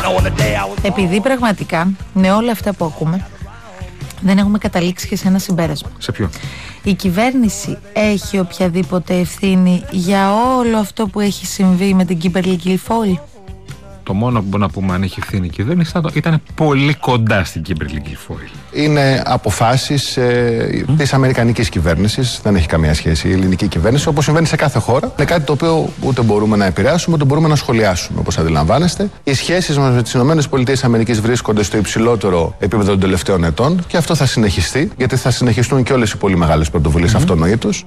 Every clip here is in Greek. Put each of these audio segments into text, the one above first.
Επειδή πραγματικά με όλα αυτά που ακούμε δεν έχουμε καταλήξει και σε ένα συμπέρασμα. Σε ποιο? Η κυβέρνηση έχει οποιαδήποτε ευθύνη για όλο αυτό που έχει συμβεί με την Kimberly Guilfoyle? Το μόνο που μπορούμε να πούμε αν έχει ευθύνη η κυβέρνηση ήταν πολύ κοντά στην Kimberly Guilfoyle. Είναι αποφάσεις της αμερικανικής κυβέρνησης, δεν έχει καμία σχέση η ελληνική κυβέρνηση, όπως συμβαίνει σε κάθε χώρα. Είναι κάτι το οποίο ούτε μπορούμε να επηρεάσουμε, ούτε μπορούμε να σχολιάσουμε, όπως αντιλαμβάνεστε. Οι σχέσεις μας με τις ΗΠΑ βρίσκονται στο υψηλότερο επίπεδο των τελευταίων ετών και αυτό θα συνεχιστεί, γιατί θα συνεχιστούν και όλες οι πολύ μεγάλες πρωτοβουλίες αυτονοήτως.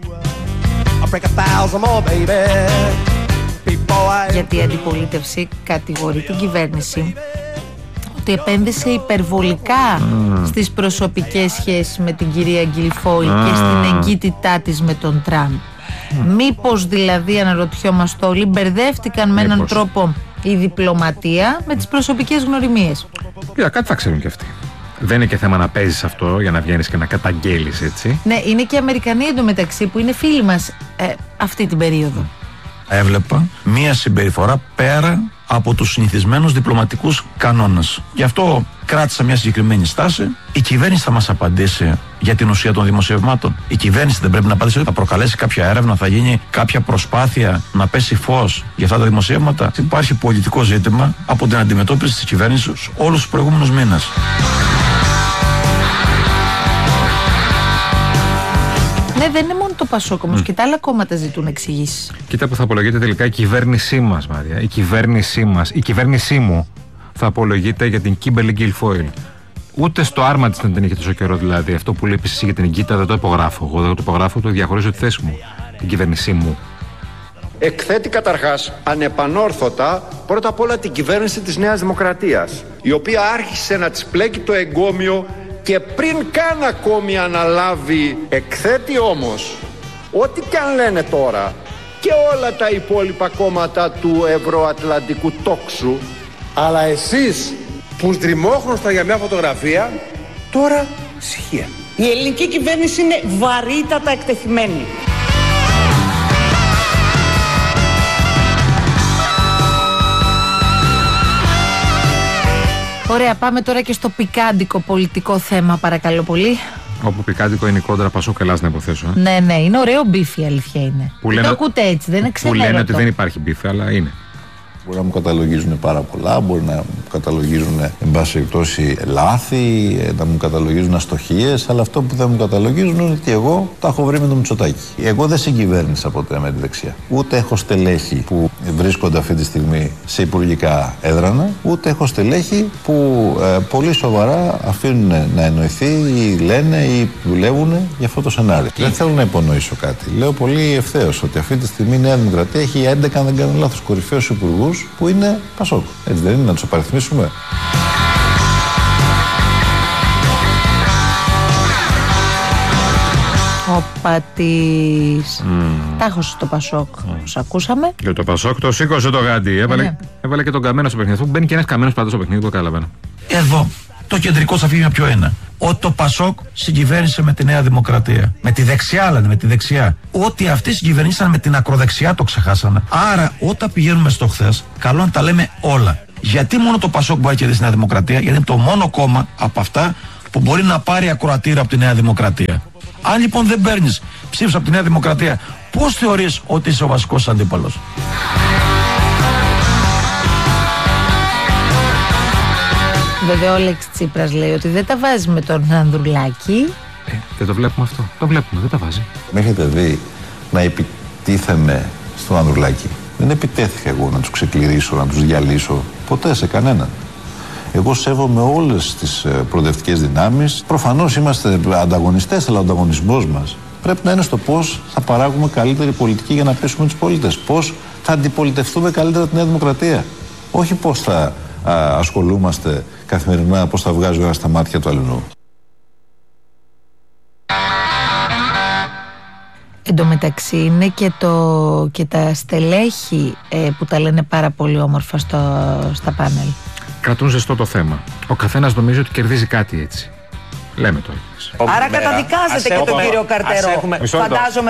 Γιατί η αντιπολίτευση κατηγορεί την κυβέρνηση ότι επένδυσε υπερβολικά στις προσωπικές σχέσεις με την κυρία Γκιλφόιλ και στην εγκύτητά της με τον Τραμπ. Μήπως δηλαδή, αναρωτιόμαστε όλοι, μπερδεύτηκαν με έναν τρόπο η διπλωματία με τις προσωπικές γνωριμίες? Κοίτα, κάτι θα ξέρουν κι αυτοί. Δεν είναι και θέμα να παίζεις αυτό για να βγαίνεις και να καταγγέλεις, έτσι. Ναι, είναι και οι Αμερικανοί εντωμεταξύ που είναι φίλοι μας αυτή την περίοδο. Έβλεπα μία συμπεριφορά πέρα από τους συνηθισμένους διπλωματικούς κανόνες. Γι' αυτό κράτησα μια συγκεκριμένη στάση. Η κυβέρνηση θα μας απαντήσει για την ουσία των δημοσιευμάτων. Η κυβέρνηση δεν πρέπει να απαντήσει ότι θα προκαλέσει κάποια έρευνα, θα γίνει κάποια προσπάθεια να πέσει φως για αυτά τα δημοσιεύματα? Υπάρχει πολιτικό ζήτημα από την αντιμετώπιση της κυβέρνησης όλους τους προηγούμενους μήνες. Ναι, δεν είναι μόνο το Πασόκ όμως, και τα άλλα κόμματα ζητούν εξηγήσεις. Κοίτα που θα απολογείται τελικά η κυβέρνησή μας, Μάρια. Η κυβέρνησή μας, η κυβέρνησή μου θα απολογείται για την Kimberly Guilfoyle. Ούτε στο άρμα της δεν την είχε τόσο καιρό, δηλαδή. Αυτό που λείπεις εσύ για την εγκύτητα δεν το υπογράφω. Εγώ δεν το υπογράφω, το διαχωρίζω τη θέση μου. Την κυβέρνησή μου. Εκθέτει καταρχάς ανεπανόρθωτα πρώτα απ' όλα την κυβέρνηση της Νέας Δημοκρατίας, η οποία άρχισε να της πλέκει το εγκόμιο και πριν καν ακόμη αναλάβει. Εκθέτει όμως ό,τι κι αν λένε τώρα και όλα τα υπόλοιπα κόμματα του ευρωατλαντικού τόξου. Αλλά εσείς που τριμώχνωσταν για μια φωτογραφία, τώρα ησυχία. Η ελληνική κυβέρνηση είναι βαρύτατα εκτεθειμένη. Ωραία, πάμε τώρα και στο πικάντικο πολιτικό θέμα, παρακαλώ πολύ. Όπου πικάντικο είναι η κόντρα Πασόκ Ελλάς, να υποθέσω. Ναι, ναι, είναι ωραίο μπίφι, η αλήθεια είναι. Που λένε, το ακούτε έτσι, δεν είναι ξενέρωτο. Που λένε ότι δεν υπάρχει μπίφι, αλλά είναι. Μπορεί να μου καταλογίζουν πάρα πολλά, μπορεί να μου καταλογίζουν εν πάση περιπτώσει λάθη, να μου καταλογίζουν αστοχίες, αλλά αυτό που δεν μου καταλογίζουν είναι ότι εγώ τα έχω βρει με το Μητσοτάκη. Εγώ δεν συγκυβέρνησα ποτέ με τη δεξιά. Ούτε έχω στελέχη που βρίσκονται αυτή τη στιγμή σε υπουργικά έδρανα, ούτε έχω στελέχη που πολύ σοβαρά αφήνουν να εννοηθεί ή λένε ή δουλεύουν για αυτό το σενάριο. Δεν θέλω να υπονοήσω κάτι. Λέω πολύ ευθέως ότι αυτή τη στιγμή η Νέα Δημοκρατία έχει 11, αν δεν κάνω λάθος, κορυφαίους υπουργούς που είναι Πασόκ. Έτσι δεν είναι, να τους απαριθμίσουμε? Ο Πατής. Τάχωσε στο Πασόκ. Τους ακούσαμε. Και το Πασόκ το σήκωσε το γάντι. Έβαλε και τον καμένο στο παιχνίδι. Μπαίνει και ένας καμένος πάντα στο παιχνίδι, το καταλαβαίνω. Εδώ το κεντρικό σαφήνεια ποιο είναι? Ότι το Πασόκ συγκυβέρνησε με τη Νέα Δημοκρατία. Με τη δεξιά, λένε, με τη δεξιά. Ότι αυτοί συγκυβερνήσαν με την ακροδεξιά, το ξεχάσανε. Άρα, όταν πηγαίνουμε στο χθες, καλό να τα λέμε όλα. Γιατί μόνο το Πασόκ μπορεί να κερδίσει τη Νέα Δημοκρατία? Γιατί είναι το μόνο κόμμα από αυτά που μπορεί να πάρει ακροατήρα από τη Νέα Δημοκρατία. Αν λοιπόν δεν παίρνεις ψήφους από τη Νέα Δημοκρατία, πώς θεωρείς ότι είσαι ο βασικός αντίπαλος? Βέβαια ο Λέξ Τσίπρας λέει ότι δεν τα βάζει με τον Ανδρουλάκη. Δεν το βλέπουμε αυτό. Το βλέπουμε, δεν τα βάζει. Με έχετε δει να επιτίθεμαι στον Ανδρουλάκη? Δεν επιτέθηκα εγώ να τους ξεκληρίσω, να τους διαλύσω ποτέ σε κανέναν. Εγώ σέβομαι όλες τις προοδευτικές δυνάμεις. Προφανώς είμαστε ανταγωνιστές, αλλά ο ανταγωνισμός μας πρέπει να είναι στο πώς θα παράγουμε καλύτερη πολιτική για να πείσουμε τους πολίτες. Πώς θα αντιπολιτευτούμε καλύτερα τη Νέα Δημοκρατία. Όχι πώς θα ασχολούμαστε καθημερινά, πώς θα βγάζει ο ένας στα μάτια του αλλού. Εν τω μεταξύ είναι και τα στελέχη που τα λένε πάρα πολύ όμορφα στα πάνελ. Κρατούν ζεστό το θέμα. Ο καθένας νομίζει ότι κερδίζει κάτι έτσι. Λέμε το. Άρα καταδικάζετε και τον κύριο Καρτερό. Φαντάζομαι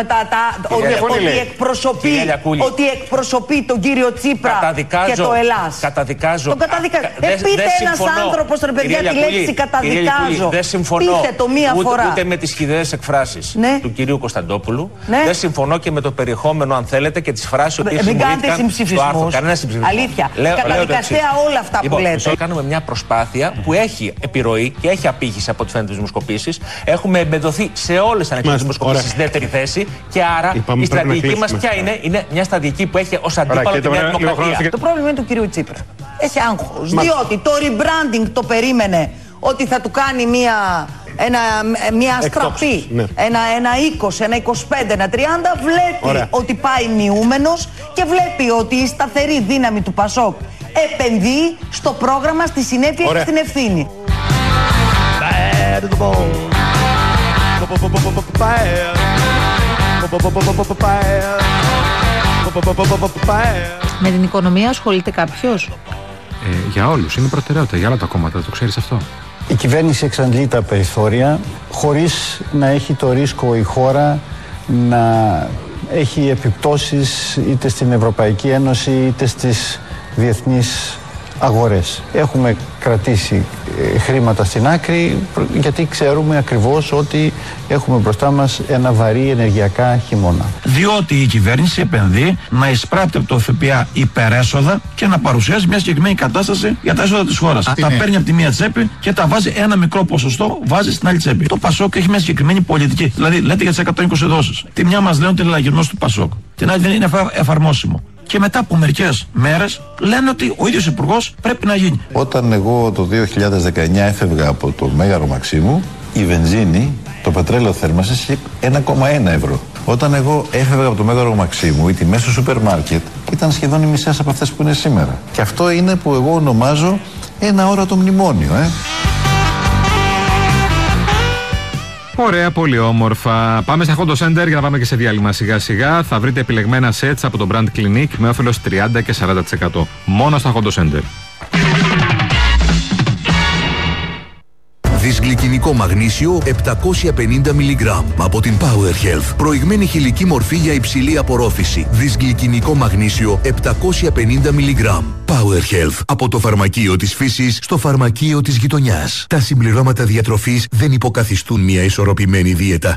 ότι εκπροσωπεί τον κύριο Τσίπρα και το Ελλάς. Καταδικάζω. Πείτε ένας άνθρωπος, ρε παιδιά, τη λέξη καταδικάζω. Δεν συμφωνώ πείτε το μία φορά. Ούτε με τις χυδαίες εκφράσεις του κυρίου Κωνσταντόπουλου. Δεν συμφωνώ και με το περιεχόμενο, αν θέλετε, και τις φράσεις που δημιουργήθηκαν στο άρθρο. Κανένα συμψηφισμό. Αλήθεια. Καταδικαστέα όλα αυτά που λέτε. Κάνουμε μια προσπάθεια που έχει επιρροή και έχει απήχηση από ό,τι φαίνεται τις δημοσκοπήσεις. Έχουμε εμπεδοθεί σε όλες τις ανεξάρτητες δημοσκοπήσεις στη δεύτερη θέση και άρα η στρατηγική μας ποια είναι? Είναι μια στρατηγική που έχει ως αντίπαλο τη Νέα Δημοκρατία. Το πρόβλημα είναι του κυρίου Τσίπρα. Έχει άγχος. Διότι το rebranding το περίμενε ότι θα του κάνει μια στραπή, ένα 20, ένα 25, ένα 30. Βλέπει ότι πάει μειούμενος και βλέπει ότι η σταθερή δύναμη του Πασόκ επενδύει στο πρόγραμμα, στη συνέπεια και στην ευθύνη. Με την οικονομία ασχολείται κάποιος? Για όλους, είναι προτεραιότητα, για όλα τα κόμματα, το ξέρεις αυτό. Η κυβέρνηση εξαντλεί τα περιθώρια χωρίς να έχει το ρίσκο η χώρα να έχει επιπτώσεις είτε στην Ευρωπαϊκή Ένωση είτε στις διεθνείς αγορές. Έχουμε κρατήσει χρήματα στην άκρη γιατί ξέρουμε ακριβώς ότι έχουμε μπροστά μας ένα βαρύ ενεργειακά χειμώνα. Διότι η κυβέρνηση επενδύει να εισπράπτει από το ΦΠΑ υπερέσοδα και να παρουσιάζει μια συγκεκριμένη κατάσταση για τα έσοδα της χώρας. Τα παίρνει από τη μία τσέπη και τα βάζει ένα μικρό ποσοστό, βάζει στην άλλη τσέπη. Το Πασόκ έχει μια συγκεκριμένη πολιτική. Δηλαδή, λέτε για τις 120 δόσεις. Τη μια μας λένε ότι είναι λαγυρνός του Πασόκ. Την άλλη δεν είναι εφαρμόσιμο. Και μετά από μερικές μέρες λένε ότι ο ίδιος υπουργός πρέπει να γίνει. Όταν εγώ το 2019 έφευγα από το Μέγαρο Μαξίμου, η βενζίνη, το πετρέλαιο θέρμανσης είχε 1,1 ευρώ. Όταν εγώ έφευγα από το Μέγαρο Μαξίμου, οι τιμές στο σούπερ μάρκετ ήταν σχεδόν οι μισές από αυτές που είναι σήμερα. Και αυτό είναι που εγώ ονομάζω ένα όρατο μνημόνιο. Ωραία, πολύ όμορφα. Πάμε στα Hondo Center για να πάμε και σε διάλειμμα σιγά σιγά. Θα βρείτε επιλεγμένα sets από το Brand Clinique με όφελος 30 και 40%. Μόνο στα Hondo Center. Δυσγλυκινικό μαγνήσιο 750 mg από την Power Health. Προηγμένη χηλική μορφή για υψηλή απορρόφηση. Δυσγλυκινικό μαγνήσιο 750 mg. Power Health. Από το φαρμακείο της φύσης στο φαρμακείο της γειτονιάς. Τα συμπληρώματα διατροφής δεν υποκαθιστούν μια ισορροπημένη δίαιτα.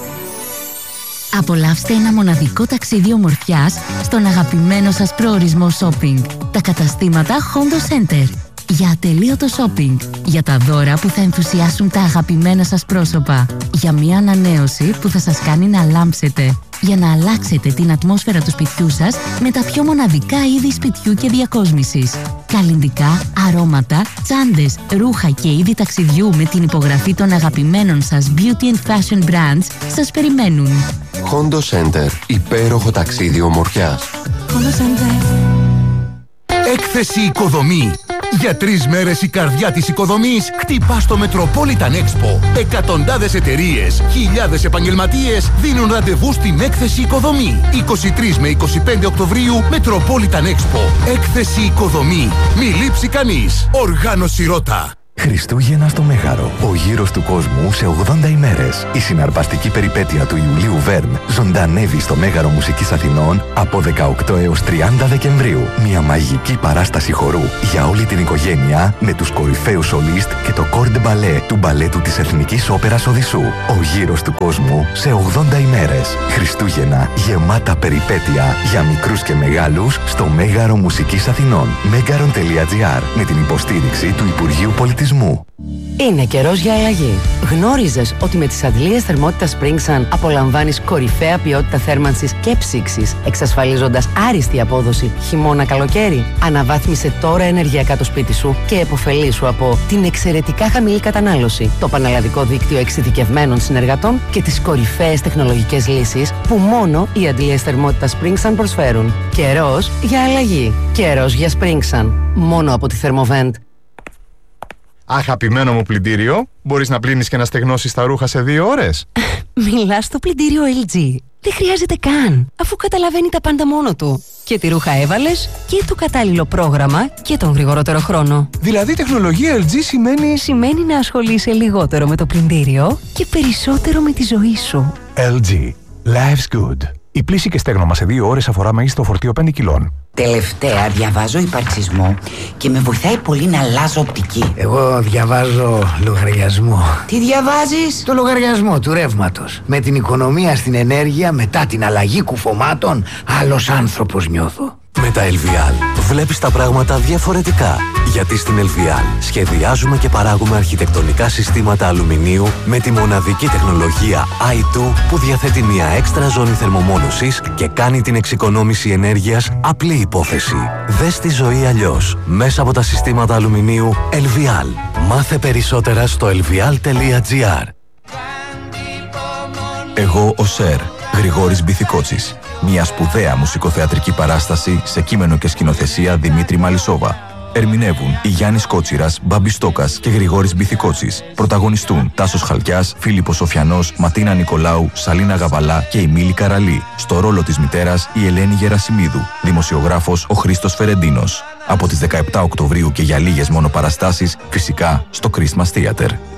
Απολαύστε ένα μοναδικό ταξίδι ομορφιάς στον αγαπημένο σας προορισμό shopping. Τα καταστήματα Hondo Center. Για ατελείωτο shopping. Για τα δώρα που θα ενθουσιάσουν τα αγαπημένα σας πρόσωπα. Για μια ανανέωση που θα σας κάνει να λάμψετε. Για να αλλάξετε την ατμόσφαιρα του σπιτιού σας με τα πιο μοναδικά είδη σπιτιού και διακόσμησης. Καλλυντικά, αρώματα, τσάντες, ρούχα και είδη ταξιδιού με την υπογραφή των αγαπημένων σας beauty and fashion brands σας περιμένουν. Hondo Center. Υπέροχο ταξίδι ομορφιάς. Hondo Center. Έκθεση Οικοδομή. Για 3 μέρες η καρδιά της οικοδομής χτυπά στο Metropolitan Expo. Εκατοντάδες εταιρείες, χιλιάδες επαγγελματίες δίνουν ραντεβού στην Έκθεση Οικοδομή. 23 με 25 Οκτωβρίου Metropolitan Expo. Έκθεση Οικοδομή. Μη λείψει κανείς. Οργάνωση Ρώτα. Χριστούγεννα στο Μέγαρο. Ο γύρος του κόσμου σε 80 ημέρες. Η συναρπαστική περιπέτεια του Ιουλίου Βέρν ζωντανεύει στο Μέγαρο Μουσικής Αθηνών από 18 έως 30 Δεκεμβρίου. Μια μαγική παράσταση χορού για όλη την οικογένεια με τους κορυφαίους σολίστ και το κορ ντε μπαλέ του μπαλέτου της Εθνικής Όπερας Οδυσσού. Ο γύρος του κόσμου σε 80 ημέρες. Χριστούγεννα γεμάτα περιπέτεια για μικρούς και μεγάλους στο Μέγαρο Μουσικής Αθηνών. Megaron.gr με την υποστήριξη του Υπουργείου Πολιτισμού. Είναι καιρός για αλλαγή. Γνώριζες ότι με τις αντλίες θερμότητας Springsun απολαμβάνεις κορυφαία ποιότητα θέρμανσης και ψήξης, εξασφαλίζοντας άριστη απόδοση χειμώνα-καλοκαίρι? Αναβάθμισε τώρα ενεργειακά το σπίτι σου και επωφελήσου από την εξαιρετικά χαμηλή κατανάλωση, το πανελλαδικό δίκτυο εξειδικευμένων συνεργατών και τις κορυφαίες τεχνολογικές λύσεις που μόνο οι αντλίες θερμότητας Springsun προσφέρουν. Καιρός για αλλαγή. Καιρός για Springsun. Μόνο από τη Thermovent. Αγαπημένο μου πλυντήριο, μπορείς να πλύνεις και να στεγνώσεις τα ρούχα σε 2 ώρες? Μιλάς στο πλυντήριο LG. Δεν χρειάζεται καν, αφού καταλαβαίνει τα πάντα μόνο του. Και τη ρούχα έβαλες και το κατάλληλο πρόγραμμα και τον γρηγορότερο χρόνο. Δηλαδή τεχνολογία LG Σημαίνει να ασχολείσαι λιγότερο με το πλυντήριο και περισσότερο με τη ζωή σου. LG. Life's good. Η πλύση και στέγνομα σε 2 ώρες αφορά μέγιστο φορτίο 5 κιλών. Τελευταία διαβάζω υπαρξισμό και με βοηθάει πολύ να αλλάζω οπτική. Εγώ διαβάζω λογαριασμό. Τι διαβάζεις? Το λογαριασμό του ρεύματος. Με την οικονομία στην ενέργεια, μετά την αλλαγή κουφωμάτων, άλλος άνθρωπος νιώθω. Με τα LVL βλέπεις τα πράγματα διαφορετικά. Γιατί στην LVL σχεδιάζουμε και παράγουμε αρχιτεκτονικά συστήματα αλουμινίου με τη μοναδική τεχνολογία i2 που διαθέτει μια έξτρα ζώνη θερμομόνωσης και κάνει την εξοικονόμηση ενέργειας απλή υπόθεση. Δες τη ζωή αλλιώς μέσα από τα συστήματα αλουμινίου LVL. Μάθε περισσότερα στο lvl.gr. Εγώ ο Σερ, Γρηγόρης Μπιθικότσης. Μια σπουδαία μουσικοθεατρική παράσταση σε κείμενο και σκηνοθεσία Δημήτρη Μαλισσόβα. Ερμηνεύουν η Γιάννης Κότσιρας, Μπάμπης Στόκας και Γρηγόρης Μπιθικότσης. Πρωταγωνιστούν Τάσος Χαλκιάς, Φίλιππος Σοφιανός, Ματίνα Νικολάου, Σαλίνα Γαβαλά και η Μίλη Καραλή. Στο ρόλο της μητέρας η Ελένη Γερασιμίδου. Δημοσιογράφος ο Χρήστος Φερεντίνος. Από τις 17 Οκτωβρίου και για λίγες μόνο παραστάσεις, φυσικά στο Christmas Theater.